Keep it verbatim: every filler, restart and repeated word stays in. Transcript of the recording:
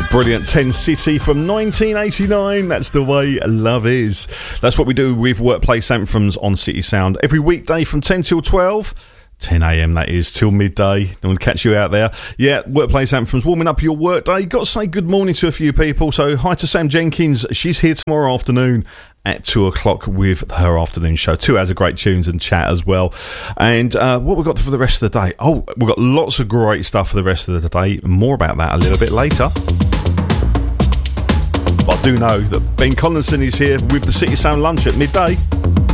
Brilliant. ten City from nineteen eighty-nine. That's the way love is. That's what we do with Workplace Anthems on City Sound every weekday from ten till twelve. ten a.m. that is, till midday. Don't want to catch you out there. Yeah, Workplace Anthems, warming up your work day. Got to say good morning to a few people. So hi to Sam Jenkins. She's here tomorrow afternoon at two o'clock with her afternoon show. Two hours of great tunes and chat as well. And uh, what we've got for the rest of the day? Oh, we've got lots of great stuff for the rest of the day. More about that a little bit later. But I do know that Ben Collinson is here with the City Sound lunch at midday.